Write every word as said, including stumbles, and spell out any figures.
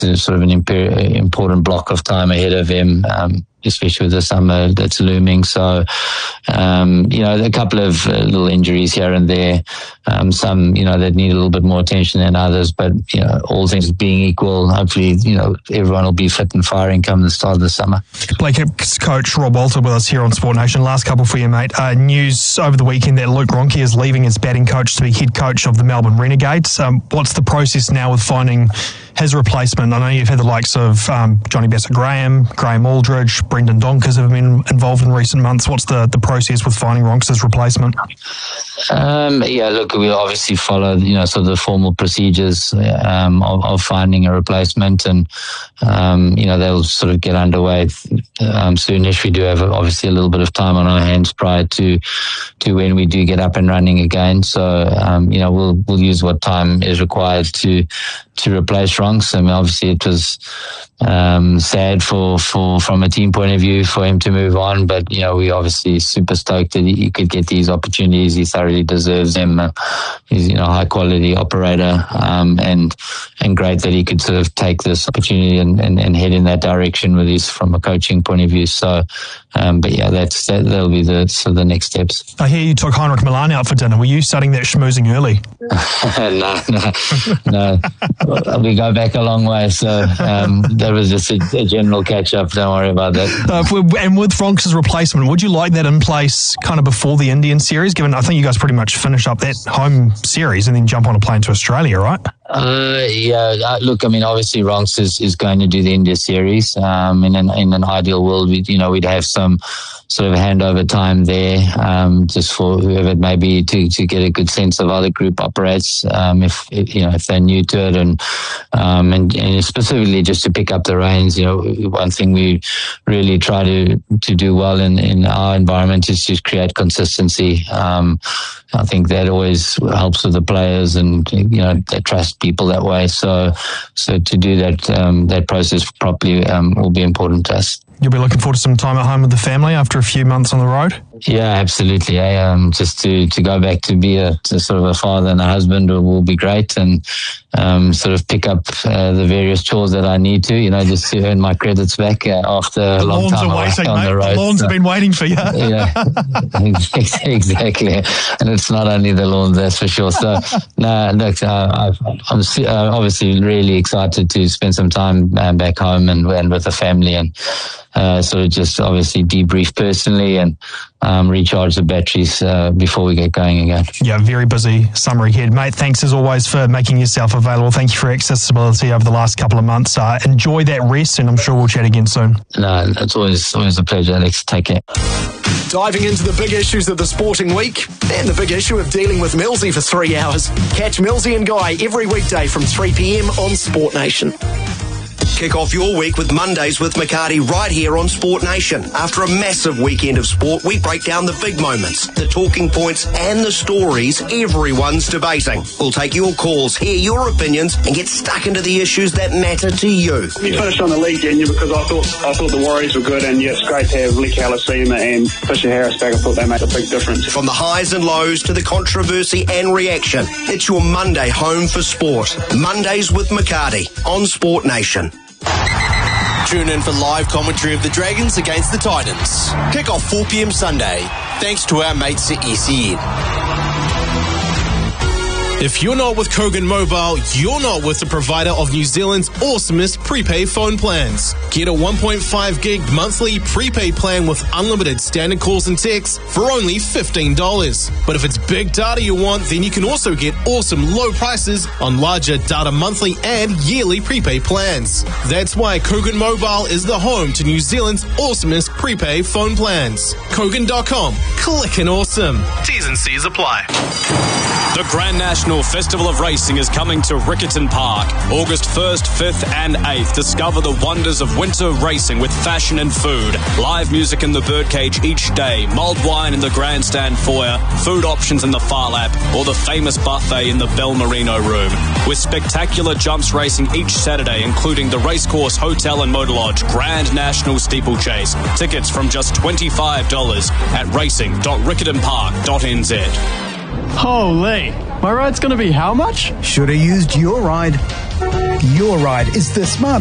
there's sort of an imper- important block of time ahead of him, um, especially with the summer that's looming. So, um, you know, a couple of uh, little injuries here and there. Um, some, you know, that need a little bit more attention than others. But, you know, all things being equal, hopefully, you know, everyone will be fit and firing come the start of the summer. Blake Hicks coach Rob Walter with us here on Sport Nation. Last couple for you, mate. Uh, news over the weekend that Luke Ronchi is leaving as batting coach to be head coach of the Melbourne Renegades. Um, what's the process now with finding his replacement? I know you've had the likes of um, Johnny Bassett-Graham, Graham Aldridge, Brendan Donkers have been involved in recent months. What's the, the process with finding Ronks' replacement? Um, yeah, look, we obviously follow, you know, sort of the formal procedures um, of, of finding a replacement, and um, you know, they'll sort of get underway um, soonish. We do have obviously a little bit of time on our hands prior to to when we do get up and running again. So um, you know, we'll we'll use what time is required to to replace Ronks. I mean, obviously it was um, sad for, for from a team point of view for him to move on, but you know, we obviously super stoked that he could get these opportunities. He thoroughly deserves them. Uh, he's, you know, high quality operator, um, and and great that he could sort of take this opportunity and, and, and head in that direction with his from a coaching point of view. So, um, but yeah, that's that, that'll be the sort of the next steps. I hear you took Heinrich Milan out for dinner. Were you starting that schmoozing early? no, no, no. We go back a long way, so um, that was just a, a general catch up. Don't worry about that. Uh, and with Ronks' replacement, would you like that in place kind of before the Indian series? Given I think you guys pretty much finish up that home series and then jump on a plane to Australia, right? Uh, yeah, uh, look, I mean, obviously Ronks is, is going to do the India series. Um, in an in an ideal world, we you know we'd have some sort of handover time there, um, just for whoever it may be to, to get a good sense of how the group operates, um, if, if you know if they're new to it, and um, and, and specifically just to pick up the reins. You know, one thing we really try to to do well in, in our environment is to create consistency. Um, I think that always helps with the players, and you know they trust people that way. So, so to do that um, that process properly um, will be important to us. You'll be looking forward to some time at home with the family after a few months on the road? Yeah, absolutely. Eh? Um, just to, to go back to be a to sort of a father and a husband will, will be great, and um, sort of pick up uh, the various chores that I need to, you know, just to earn my credits back uh, after a long time are waiting, on mate. the road. The lawns so, have been waiting for you. Yeah, exactly. And it's not only the lawns, that's for sure. So, no, look, uh, I'm uh, obviously really excited to spend some time uh, back home and, and with the family, and Uh, sort of just obviously debrief personally and um, recharge the batteries uh, before we get going again. Yeah, very busy summer ahead. Mate, thanks as always for making yourself available. Thank you for your accessibility over the last couple of months. Uh, enjoy that rest, and I'm sure we'll chat again soon. No, it's always, always a pleasure, Alex. Take care. Diving into the big issues of the sporting week and the big issue of dealing with Millsy for three hours. Catch Millsy and Guy every weekday from three p.m. on Sport Nation. Kick off your week with Mondays with McCarty right here on Sport Nation. After a massive weekend of sport, we break down the big moments, the talking points and the stories everyone's debating. We'll take your calls, hear your opinions and get stuck into the issues that matter to you. We finished on the league, didn't you? Because I thought I thought the Warriors were good, and yeah, it's great to have Lee Calasima and Fisher Harris back. I thought they made a big difference. From the highs and lows to the controversy and reaction, it's your Monday home for sport. Mondays with McCarty on Sport Nation. Tune in for live commentary of the Dragons against the Titans. Kick off four p.m. Sunday, thanks to our mates at S E N. If you're not with Kogan Mobile, you're not with the provider of New Zealand's awesomest prepaid phone plans. Get a one point five gig monthly prepaid plan with unlimited standard calls and texts for only fifteen dollars. But if it's big data you want, then you can also get awesome low prices on larger data monthly and yearly prepaid plans. That's why Kogan Mobile is the home to New Zealand's awesomest prepaid phone plans. Kogan dot com. Clickin' awesome. T's and C's apply. The Grand National Festival of Racing is coming to Riccarton Park, August first, fifth and eighth. Discover the wonders of winter racing with fashion and food. Live music in the birdcage each day, mulled wine in the grandstand foyer, food options in the Far Lap, or the famous buffet in the Bell Merino room. With spectacular jumps racing each Saturday, including the Racecourse Hotel and Motor Lodge Grand National Steeplechase. Tickets from just twenty-five dollars at racing dot riccarton park dot n z. Holy, my ride's going to be how much? Should have used your ride. Your ride is the smart